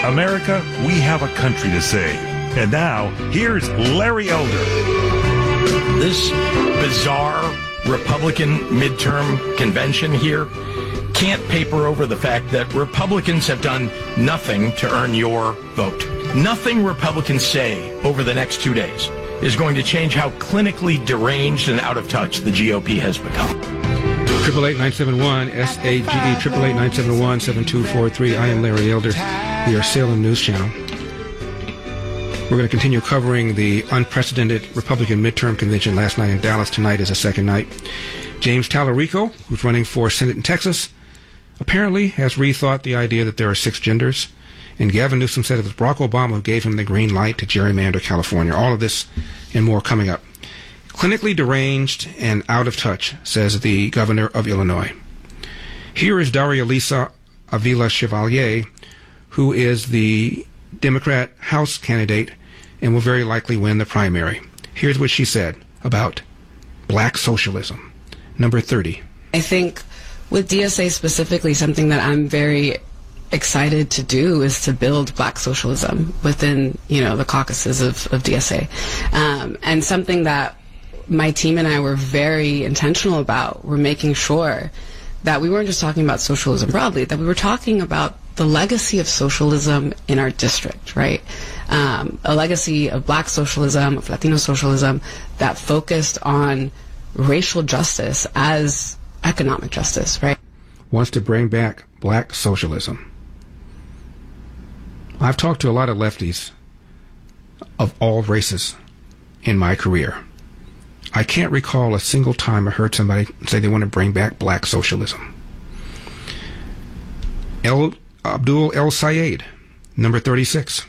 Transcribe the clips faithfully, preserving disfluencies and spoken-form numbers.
America, we have a country to save. And now, here's Larry Elder. This bizarre Republican midterm convention here can't paper over the fact that Republicans have done nothing to earn your vote. Nothing Republicans say over the next two days is going to change how clinically deranged and out of touch the G O P has become. Triple eight nine seven one S A G E triple eight nine seven one seven two four three. I am Larry Elder. We are Salem News Channel. We're going to continue covering the unprecedented Republican midterm convention last night in Dallas. Tonight is the second night. James Tallarico, who's running for Senate in Texas, apparently has rethought the idea that there are six genders. And Gavin Newsom said it was Barack Obama who gave him the green light to gerrymander California. All of this and more coming up. Clinically deranged and out of touch, says the governor of Illinois. Here is Daria Lisa Avila Chevalier, who is the Democrat House candidate and will very likely win the primary. Here's what she said about black socialism. Number thirty. I think with D S A specifically, something that I'm very excited to do is to build black socialism within, you know, the caucuses of, of D S A. Um, and something that my team and I were very intentional about, we're making sure that we weren't just talking about socialism broadly, that we were talking about the legacy of socialism in our district, right? Um, a legacy of black socialism, of Latino socialism that focused on racial justice as economic justice, right? Wants to bring back black socialism. I've talked to a lot of lefties of all races in my career. I can't recall a single time I heard somebody say they want to bring back black socialism. El Abdul El Sayed, number thirty-six.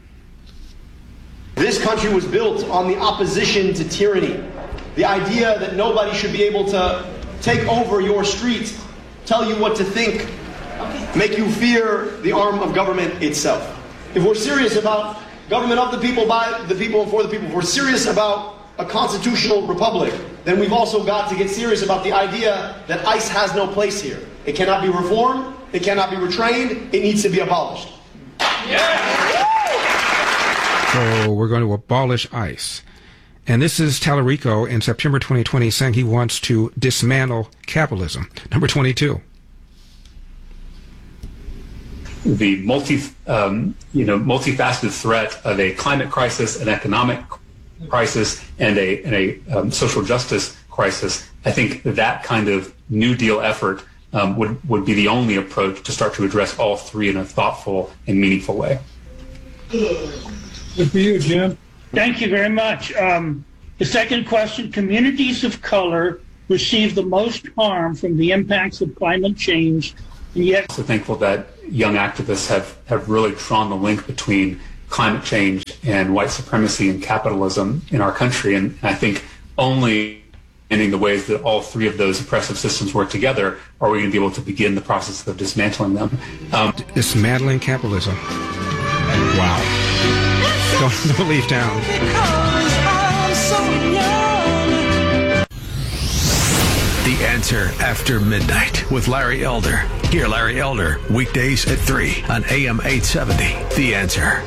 This country was built on the opposition to tyranny. The idea that nobody should be able to take over your street, tell you what to think, make you fear the arm of government itself. If we're serious about government of the people, by the people, and for the people, if we're serious about a constitutional republic, then we've also got to get serious about the idea that ICE has no place here. It cannot be reformed, it cannot be retrained, it needs to be abolished. Yeah. So we're going to abolish ICE. And this is Tallarico in September twenty twenty saying he wants to dismantle capitalism. Number twenty-two. The multi, um, you know, multifaceted threat of a climate crisis, an economic crisis, and a, and a um, social justice crisis. I think that kind of New Deal effort um, would, would be the only approach to start to address all three in a thoughtful and meaningful way. Good for you, Jim. Thank you very much. Um, the second question, communities of color receive the most harm from the impacts of climate change, and yet... I'm so thankful that young activists have, have really drawn the link between climate change and white supremacy and capitalism in our country. And I think only in the ways that all three of those oppressive systems work together are we going to be able to begin the process of dismantling them. Um, dismantling capitalism. Wow. Don't, don't leave town. The Answer After Midnight with Larry Elder. Hear Larry Elder weekdays at three on A M eight seventy. The Answer.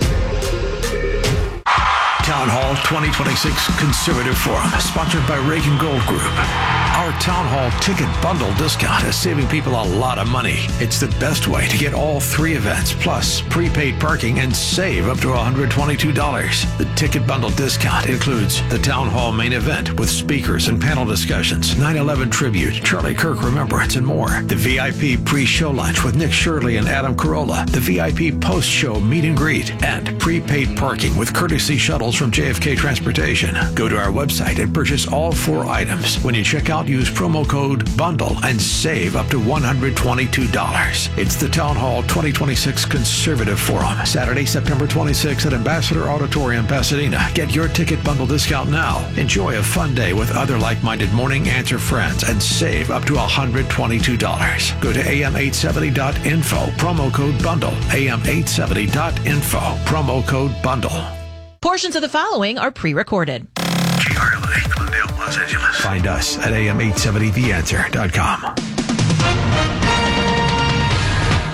Town Hall twenty twenty-six Conservative Forum, sponsored by Reagan Gold Group. Our Town Hall ticket bundle discount is saving people a lot of money. It's the best way to get all three events, plus prepaid parking, and save up to one hundred twenty-two dollars. The ticket bundle discount includes the Town Hall main event with speakers and panel discussions, nine eleven tribute, Charlie Kirk Remembrance, and more. The V I P pre-show lunch with Nick Shirley and Adam Carolla, the V I P post-show meet and greet, and prepaid parking with courtesy shuttles from J F K Transportation. Go to our website and purchase all four items. When you check out, use promo code BUNDLE and save up to one hundred twenty-two dollars. It's the Town Hall twenty twenty-six Conservative Forum, Saturday, September twenty-sixth at Ambassador Auditorium, Pasadena. Get your ticket bundle discount now. Enjoy a fun day with other like-minded Morning Answer friends and save up to one hundred twenty-two dollars. Go to A M eight seventy dot info, promo code BUNDLE. A M eight seventy dot info, promo code BUNDLE. Portions of the following are pre-recorded. G R L A, Glendale, Los Angeles. Find us at A M eight seventy the answer dot com.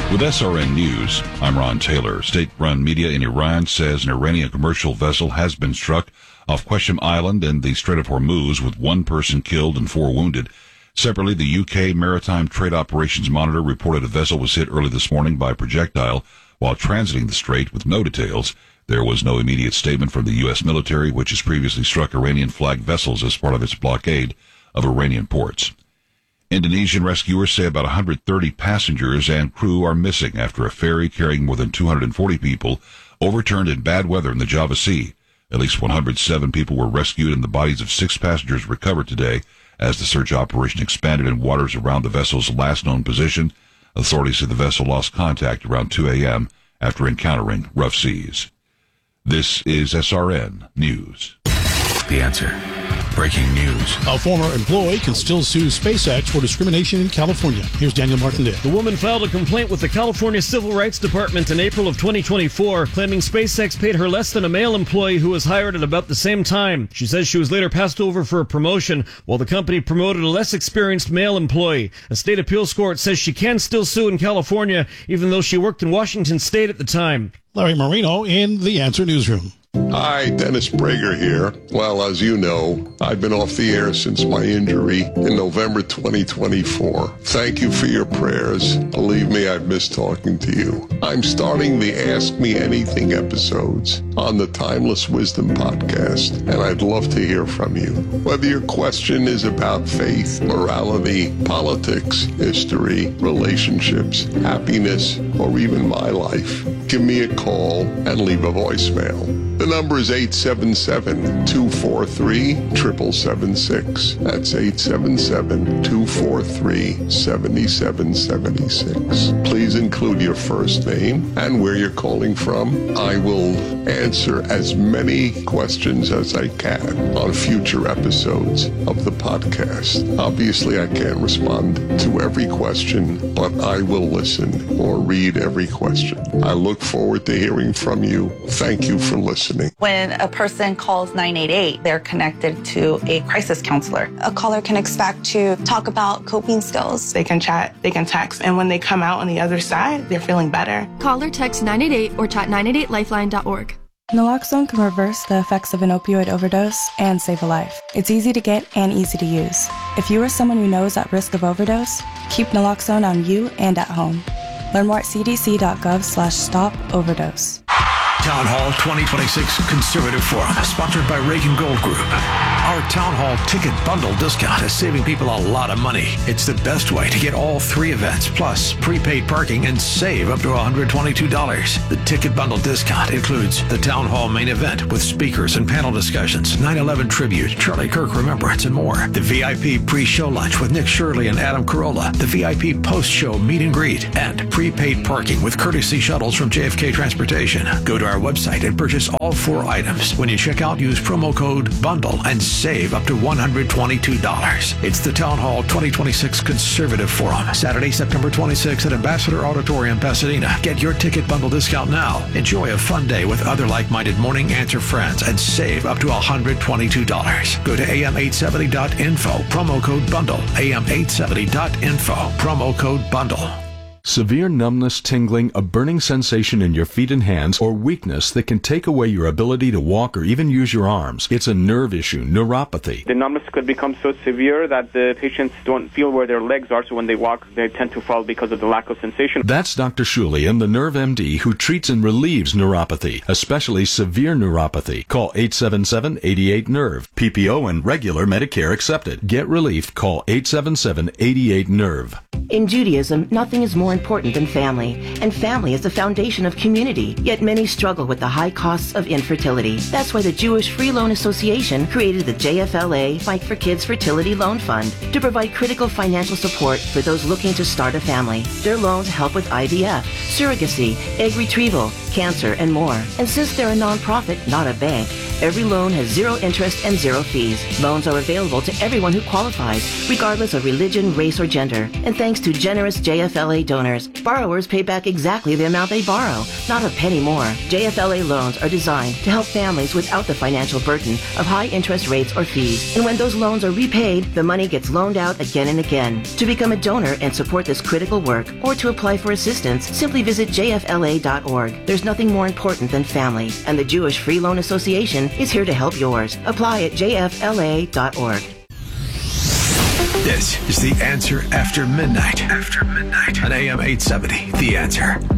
With S R N News, I'm Ron Taylor. State-run media in Iran says an Iranian commercial vessel has been struck off Qeshm Island in the Strait of Hormuz, with one person killed and four wounded. Separately, the U K Maritime Trade Operations Monitor reported a vessel was hit early this morning by a projectile while transiting the strait, with no details. There was no immediate statement from the U S military, which has previously struck Iranian-flagged vessels as part of its blockade of Iranian ports. Indonesian rescuers say about one hundred thirty passengers and crew are missing after a ferry carrying more than two hundred forty people overturned in bad weather in the Java Sea. At least one hundred seven people were rescued and the bodies of six passengers recovered today as the search operation expanded in waters around the vessel's last known position. Authorities say the vessel lost contact around two a.m. after encountering rough seas. This is S R N News. The Answer. Breaking news. A former employee can still sue SpaceX for discrimination in California. Here's Daniel Martindale. The woman filed a complaint with the California Civil Rights Department in April of twenty twenty-four, claiming SpaceX paid her less than a male employee who was hired at about the same time. She says she was later passed over for a promotion, while the company promoted a less experienced male employee. A state appeals court says she can still sue in California, even though she worked in Washington State at the time. Larry Marino in The Answer Newsroom. Hi, Dennis Prager here. Well, as you know, I've been off the air since my injury in November twenty twenty-four. Thank you for your prayers. Believe me, I've missed talking to you. I'm starting the Ask Me Anything episodes on the Timeless Wisdom podcast, and I'd love to hear from you. Whether your question is about faith, morality, politics, history, relationships, happiness, or even my life, give me a call and leave a voicemail. The number is eight seven seven, two four three, seven seven seven six. That's eight seven seven, two four three, seven seven seven six. Please include your first name and where you're calling from. I will answer as many questions as I can on future episodes of the podcast. Obviously, I can't respond to every question, but I will listen or read every question. I look forward to hearing from you. Thank you for listening. When a person calls nine eight eight, they're connected to a crisis counselor. A caller can expect to talk about coping skills. They can chat, they can text, and when they come out on the other side, they're feeling better. Call or text nine eight eight or chat nine eight eight lifeline dot org. Naloxone can reverse the effects of an opioid overdose and save a life. It's easy to get and easy to use. If you or someone you know is at risk of overdose, keep naloxone on you and at home. Learn more at c d c dot gov slash stop overdose. Town Hall twenty twenty-six Conservative Forum, sponsored by Reagan Gold Group. Our Town Hall ticket bundle discount is saving people a lot of money. It's the best way to get all three events, plus prepaid parking, and save up to one hundred twenty-two dollars. The ticket bundle discount includes the Town Hall main event with speakers and panel discussions, nine eleven tribute, Charlie Kirk Remembrance, and more. The V I P pre-show lunch with Nick Shirley and Adam Carolla, the V I P post-show meet and greet, and prepaid parking with courtesy shuttles from J F K Transportation. Go to our website and purchase all four items. When you check out, use promo code BUNDLE and save up to one hundred twenty-two dollars. It's the Town Hall twenty twenty-six Conservative Forum, Saturday, September twenty-sixth at Ambassador Auditorium, Pasadena. Get your ticket bundle discount now. Enjoy a fun day with other like-minded Morning Answer friends and save up to one hundred twenty-two dollars. Go to A M eight seventy dot info, promo code BUNDLE. A M eight seventy dot info, promo code BUNDLE. Severe numbness, tingling, a burning sensation in your feet and hands, or weakness that can take away your ability to walk or even use your arms. It's a nerve issue, neuropathy. The numbness could become so severe that the patients don't feel where their legs are, so when they walk, they tend to fall because of the lack of sensation. That's Doctor Shulian, the Nerve M D, who treats and relieves neuropathy, especially severe neuropathy. Call eight seven seven, eight eight, nerve. P P O and regular Medicare accepted. Get relief. Call eight seven seven, eight eight, nerve. In Judaism, nothing is more important than family, and family is the foundation of community, yet many struggle with the high costs of infertility. That's why the Jewish Free Loan Association created the J F L A Fight for Kids Fertility Loan Fund to provide critical financial support for those looking to start a family. Their loans help with I V F, surrogacy, egg retrieval, cancer, and more. And since they're a nonprofit, not a bank, Every loan has zero interest and zero fees. Loans are available to everyone who qualifies, regardless of religion, race, or gender. And thanks to generous J F L A donors, borrowers pay back exactly the amount they borrow, not a penny more. J F L A loans are designed to help families without the financial burden of high interest rates or fees. And when those loans are repaid, the money gets loaned out again and again. To become a donor and support this critical work, or to apply for assistance, simply visit J F L A dot org. There's nothing more important than family, and the Jewish Free Loan Association is here to help yours. Apply at J F L A dot org. This is The Answer After Midnight. After Midnight. On A M eight seventy, The Answer.